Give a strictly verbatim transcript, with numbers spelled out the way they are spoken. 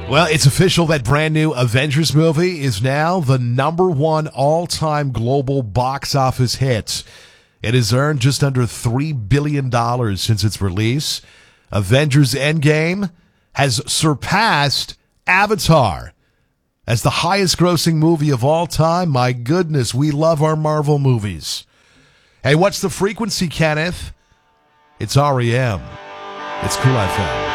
Well, it's official that brand new Avengers movie is now the number one all-time global box office hit. It has earned just under three billion dollars since its release. Avengers Endgame has surpassed Avatar as the highest-grossing movie of all time. My goodness, we love our Marvel movies. Hey, what's the frequency, Kenneth? It's R E M. It's Cool F M.